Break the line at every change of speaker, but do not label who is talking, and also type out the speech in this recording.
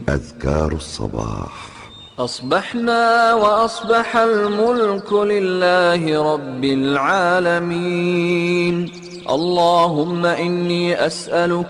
أذكار الصباح.
أصبحنا وأصبح الملك لله رب العالمين. اللهم إني أسألك